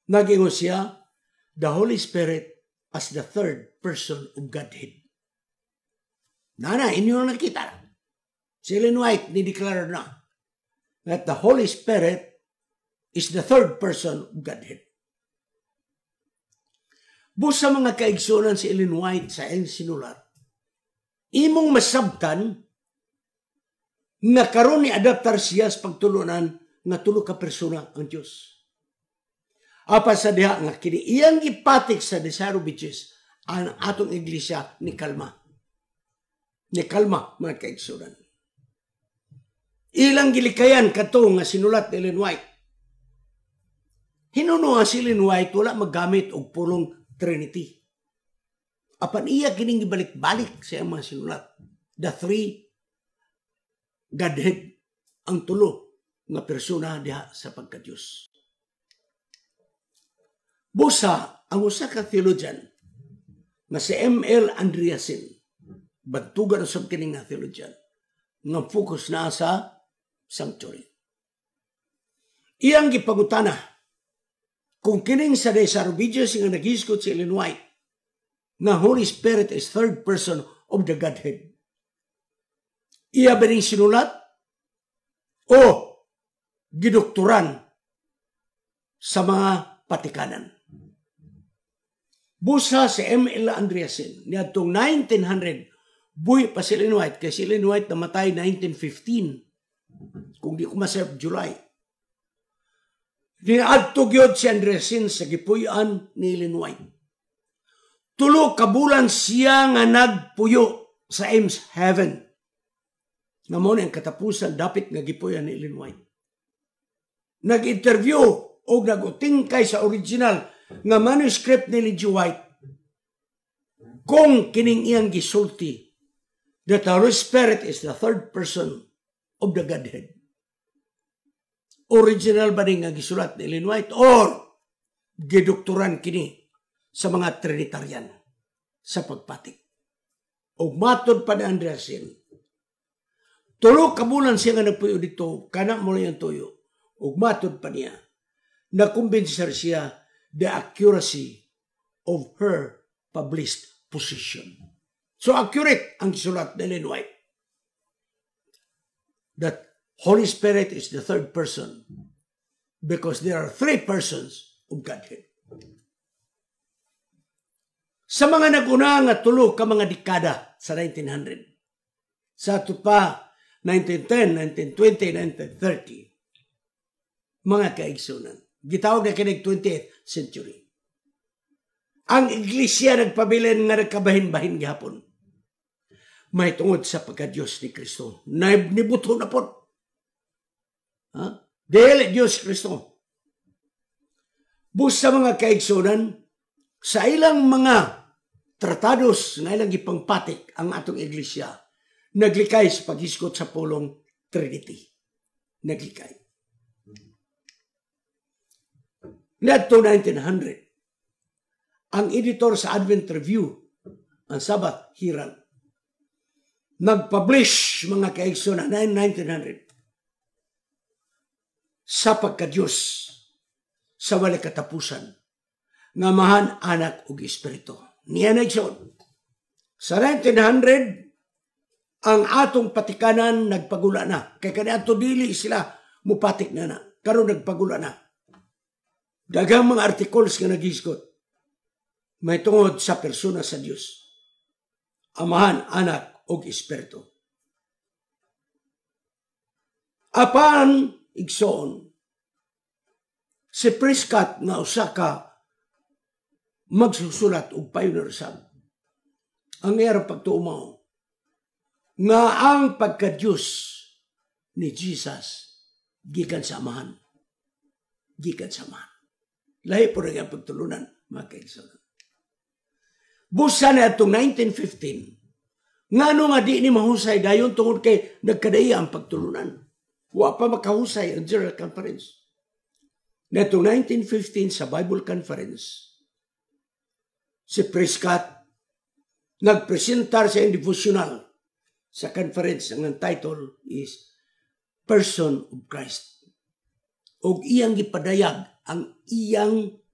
Nagingon siya, the Holy Spirit as the third person of Godhead. Nana, inyo nakita. Si Ellen White, ni-declare na that the Holy Spirit is the third person of Godhead. Busa mga kaigsunan si Ellen White sa iyang sinulat, imong masabtan nga karon ni adaptar siya sa pagtulunan nga tulo ka persona ang Dios. Apa sa diha nga kini iyang ipatik sa Desire Beaches ang atong iglesia ni kalma. Ni kalma mga kaigsunan. Ilang gilikayan kato nga sinulat ni Ellen White. Hinuno si Ellen White wala maggamit og pulong Trinity. Apan iya kining gibalik-balik sa mga sinulat. The three Godhead ang tulo nga persona diha sa pagka-Dios. Busa ang usa ka theologian nga si M.L. Andreasen, bantugan usab kini nga theologian, nga focus na sa sanctuary. Iyang gipangutana kung kining sa Desire Beaches nga naghisgot si Ellen White na Holy Spirit is third person of the Godhead. Iya ba ning sinulat o gidoktoran sa mga patikanan? Busa si M.L. Andreasen niadtong 1900 buhi pa si Ellen White kay si Ellen White namatay 1915 kung di ko maserve July. Niadto gyud si Andreasen sa gipuy-an ni Ellen White. Tulo ka bulan siya nga nagpuyo sa Ames Heaven. Nga mo ang katapusan dapit nga gipuy-an ni Ellen White. Nag-interview o nag-utingkay sa original nga manuscript ni Ellen G. White kung kining iyang gisulti that the Holy Spirit is the third person of the Godhead. Original ba rin nga gisulat ni Ellen White or gidoktoran kini sa mga Trinitarian sa pagpatik? O matod pa ni Andreasen, tulo ka bulan siya nga nagpuyo dito, kanak mo lang yung tuyo. O matod pa niya, nakumbinser siya the accuracy of her published position. So accurate ang sulat ni Ellen White that Holy Spirit is the third person because there are three persons of Godhead. Sa mga naguna nga tulo ka mga dekada sa 1900, sa ito pa 1910, 1920, 1930, mga kaigsunan. Gitawag na kinig 20th century. Ang iglesia nagpabilin nga nagkabahin-bahin gihapon. May tungod sa pagka-Diyos ni Kristo. Nibuto na po. Dahil Diyos Kristo. Busa mga kaigsunan, sa ilang mga tratados nga ilang ipangpatik ang atong iglesia, naglikay sa paghisgot sa pulong Trinity. Naglikay. Niadto 1900, ang editor sa Advent Review, ang Sabbath Herald, nag-publish mga kaigsunan na 1900 sa pagka-Diyos sa wala katapusan nga mahan, anak ug espiritu. Niya nagsuon. Sa 1900, ang atong patikanan nagpagula na. Kaya kaniadto dili sila mupatik na na. Karon nagpagula na. Daghang mga articles nga naghisgot may tungod sa persona sa Dios. Amahan, anak ug espiritu. Apan igsoon si Prescott nga usa ka magsusulat og pioneer sab. Ang iyang pagtuumaw nga ang pagka-Diyos ni Jesus gikan sa amahan. Gikan sa amahan. Lahi po rin ang pagtulunan, mga kaigsunan. Busa na itong 1915, nga no nga di ni mahusay dayon tungod kay nagkadaya ang pagtulunan. Wa pa makahusay ang General Conference. Na itong 1915 sa Bible Conference, si Prescott nagpresentar sa devotional sa conference. Ang title is Person of Christ. O iyang gipadayag ang iyang